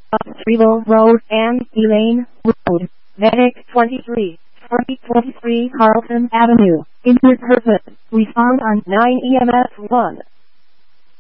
Treville Road and Elaine Road, Medic 23, 2023 Carlton Avenue, in Hertford. Respond on 9 EMS 1.